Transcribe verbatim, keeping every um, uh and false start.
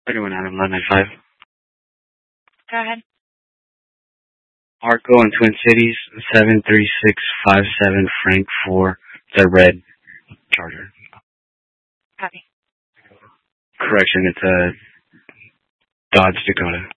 Anyone Adam nine nine five. Go ahead. Arco in Twin Cities, seven three six five seven Frank four, the red Charger. Copy. Correction, it's a Dodge Dakota.